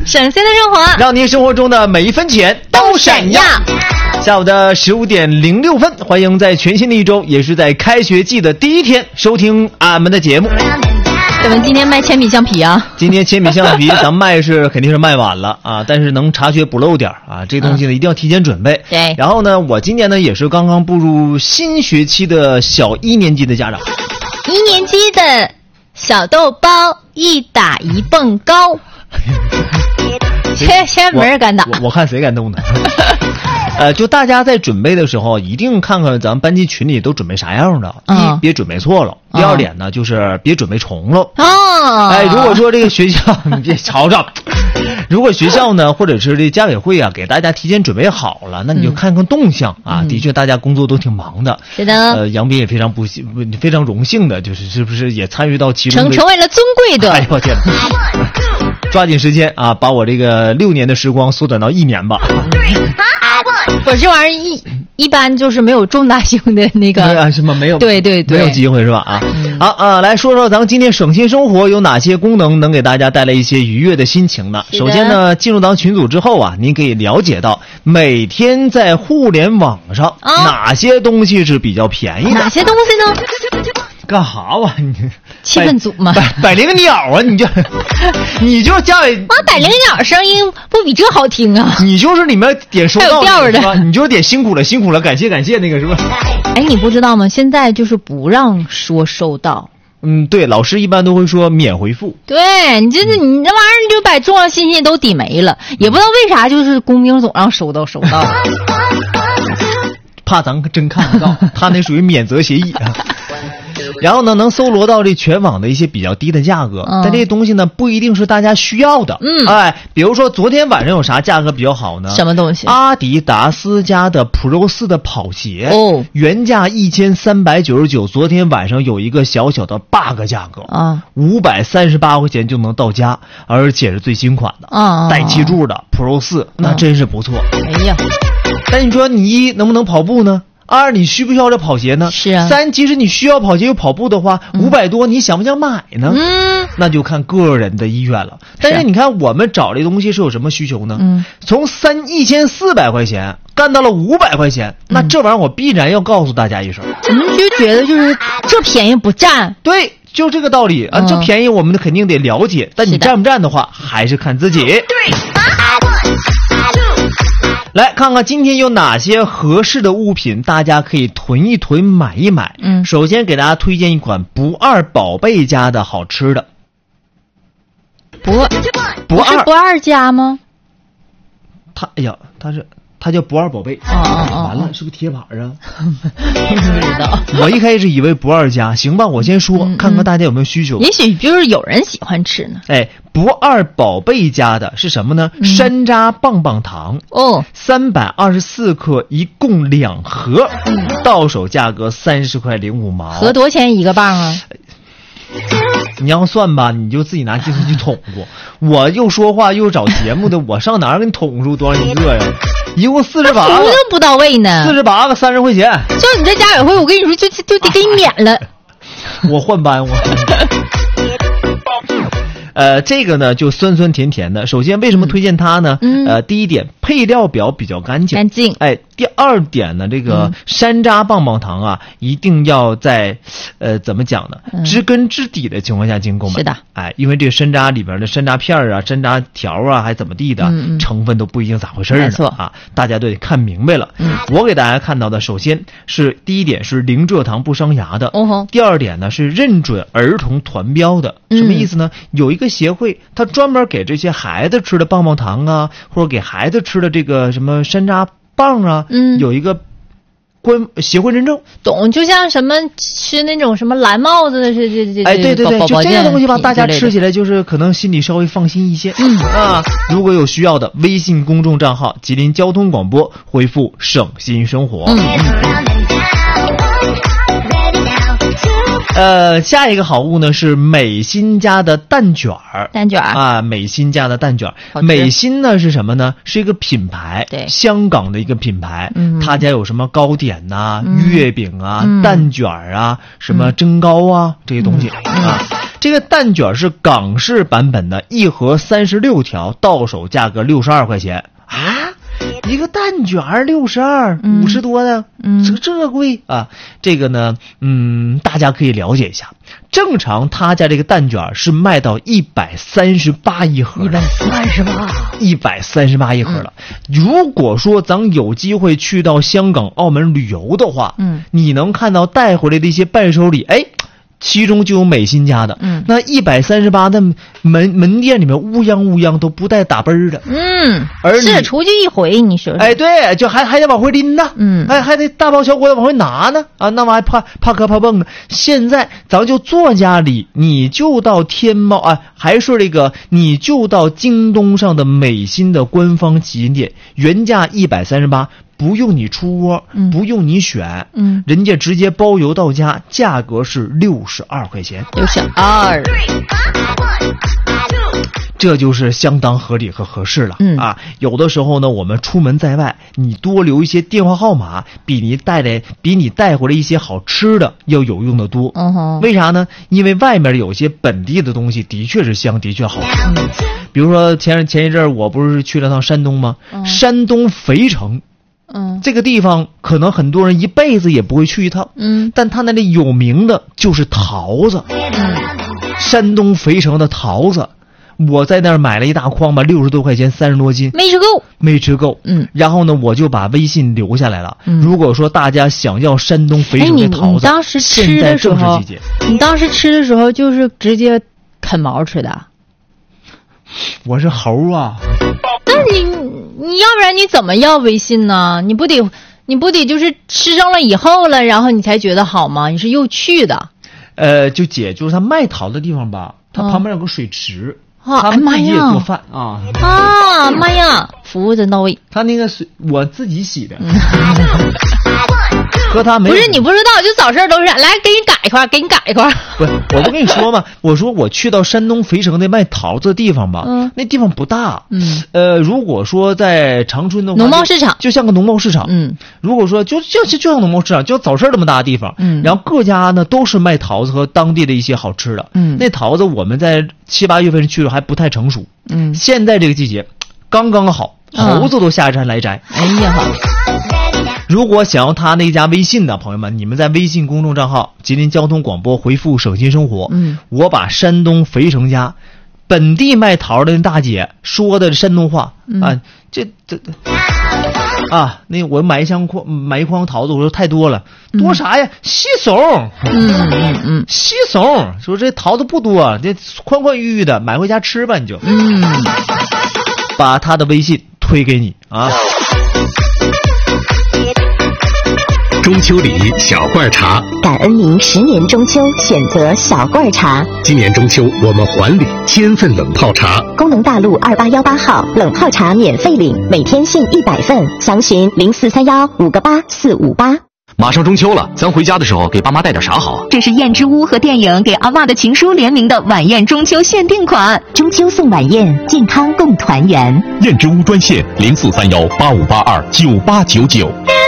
省心的生活， 让您生活中的每一分钱都闪耀。下午的15点06分，欢迎在全新的一周，也是在开学季的第一天收听俺们的节目。 咱们今天卖铅笔橡皮啊， 今天铅笔橡皮咱卖肯定是卖晚了啊，但是能查缺补漏点啊，这东西呢一定要提前准备。 对。 然后呢，我今年呢也是刚刚步入新学期的小1年级的家长。 1年级的小豆包一打一蹦高。现在没人敢打。 我看谁敢动呢？就大家在准备的时候，一定看看咱们班级群里都准备啥样的。一，别准备错了；第二点呢，就是别准备重了。如果说这个学校，你别吵吵。如果学校呢，或者是这家委会啊，给大家提前准备好了，那你就看看动向啊。的确，大家工作都挺忙的。 是的。 杨斌也非常荣幸的，是不是也参与到其中， 成为了尊贵的。 哎呦我天！抓紧时间啊，把我这个6年的时光缩短到1年吧。 我这玩意儿一般就是没有重大性的那个什么没有， 对，没有机会是吧？好来说说咱们今天省心生活有哪些功能能给大家带来一些愉悦的心情呢？首先呢，进入到群组之后啊，您可以了解到每天在互联网上哪些东西是比较便宜的。 哪些东西呢？ 干哈吧你？ 气氛组嘛， 百灵鸟啊！你就家里百灵鸟声音不比这好听啊！ 你就是里面点收到的是吧？你就点辛苦了，感谢那个是吧？ 哎，你不知道吗？现在就是不让说收到。 对，老师一般都会说免回复。 对，你这玩意儿你就把重要信息都抵没了，也不知道为啥，就是工兵总让收到。 怕咱真看不到，他那属于免责协议啊。然后呢，能搜罗到这全网的一些比较低的价格，但这些东西呢不一定是大家需要的。比如说昨天晚上有啥价格比较好呢？ 什么东西？ 阿迪达斯家的 Pro 4的跑鞋，原价1399，昨天晚上有一个小小的 bug 价格，538块钱就能到家，而且是最新款的，带气柱的 Pro 4，那真是不错。 哎呀， 但你说你一能不能跑步呢？2，你需不需要这跑鞋呢？ 是啊。 3，即使你需要跑鞋又跑步的话，500多，你想不想买呢？那就看个人的意愿了。但是你看，我们找这东西是有什么需求呢？从1400块钱干到了500块钱，那这玩意儿我必然要告诉大家一声。 我们就觉得就是这便宜不占。 对，就这个道理啊。这便宜我们肯定得了解，但你占不占的话，还是看自己。对。来看看今天有哪些合适的物品，大家可以囤一囤，买一买。首先给大家推荐一款不二宝贝家的好吃的。不二家吗？ 它叫不二宝贝。完了，是不是贴牌啊？ 不知道。 我一开始以为不二家，行吧，我先说，看看大家有没有需求。 也许就是有人喜欢吃呢。 不二宝贝家的是什么呢？山楂棒棒糖，324克，一共2盒，到手价格30块05毛。 合多少钱一个棒啊？ 你要算吧，你就自己拿计算器捅过。我又说话又找节目的，我上哪儿给你捅出多少一个呀？一共48个， 服务不到位呢。 48个30块钱。 就你这家委会，我跟你说，就得给你免了。 我换班，这个呢就酸酸甜甜的。首先为什么推荐它呢？第一点，配料表比较干净。第二点呢，这个山楂棒棒糖啊，一定要在怎么讲呢？知根知底的情况下进行购买。 是的。 因为这个山楂里边的山楂片啊、山楂条啊，还怎么地的，成分都不一定咋回事呢。 没错啊，大家都得看明白了。我给大家看到的，首先是第一点是零蔗糖不伤牙的。第二点呢是认准儿童团标的。什么意思呢？有一个协会，它专门给这些孩子吃的棒棒糖啊，或者给孩子吃的这个什么山楂棒啊，有一个协会认证。 懂，就像什么吃那种什么蓝帽子的对， 就这个东西吧，大家吃起来就是可能心里稍微放心一些。如果有需要的，微信公众账号吉林交通广播，回复省心生活。下一个好物呢是美心家的蛋卷儿。美心家的蛋卷儿。美心呢是什么呢？是一个品牌，香港的一个品牌。他家有什么糕点啊、月饼啊、蛋卷啊、什么蒸糕啊这些东西啊。 这个蛋卷是港式版本的，一盒36条，到手价格62块钱啊。一个蛋卷62，50多的，这贵啊！这个呢，大家可以了解一下。正常他家这个蛋卷是卖到138一盒，138一盒了。如果说咱有机会去到香港、澳门旅游的话，你能看到带回来的一些伴手礼，其中就有美心家的，那138的门店里面乌泱都不带打奔儿的，而是出去一回，你说， 对，就还得往回拎呢，还得大包小裹的往回拿呢，啊，那玩意儿怕磕怕蹦的。现在咱就坐家里，你就到天猫啊，还是这个，你就到京东上的美心的官方旗舰店，原价138。不用你出窝，不用你选，人家直接包邮到家，价格是62块钱 ，62， 这就是相当合理和合适了。有的时候呢，我们出门在外，你多留一些电话号码，比你带回来一些好吃的要有用的多。为啥呢？因为外面有些本地的东西的确是香，的确好吃。比如说前一阵我不是去了趟山东吗？山东肥城。这个地方可能很多人一辈子也不会去一趟，但他那里有名的就是桃子，山东肥城的桃子，我在那儿买了一大筐吧，60多块钱，30多斤，没吃够，然后呢，我就把微信留下来了。如果说大家想要山东肥城的桃子， 你当时吃的时候，你当时吃的时候就是直接啃毛吃的？ 我是猴啊！ 那你要不然你怎么要微信呢？你不得就是吃上了以后了，然后你才觉得好吗？你是又去的？ 就是他卖桃的地方吧，他旁边有个水池，他们自己也做饭啊。 妈呀，服务真到位。 他那个水我自己洗的。和他没不是你不知道，就早市都是来给你改一块，给你改一块。 不是，我不跟你说嘛，我说我去到山东肥城那卖桃子的地方吧，那地方不大，如果说在长春的话， 农贸市场就像个农贸市场，如果说就像农贸市场，就早市那么大的地方，然后各家呢都是卖桃子和当地的一些好吃的，那桃子我们在7、8月份去的还不太成熟，现在这个季节刚刚好，猴子都下山来摘。 哎呀好。 如果想要他那家微信的朋友们，你们在微信公众账号吉林交通广播回复省心生活，我把山东肥城家本地卖桃的大姐说的山东话，那我买一筐桃子，我说太多了，多啥呀？稀松，稀松，说这桃子不多，这宽宽裕裕的，买回家吃吧，你就，把他的微信推给你啊。 中秋礼小罐茶， 感恩您10年中秋选择小罐茶。 今年中秋我们还礼1000份冷泡茶， 功能大路2818号冷泡茶免费领，每天限100份，详询0431-58458。 马上中秋了，咱回家的时候给爸妈带点啥好？ 这是燕之屋和电影给阿嬷的情书联名的晚宴中秋限定款，中秋送晚宴，健康共团圆。 燕之屋专线0431-8582-9899。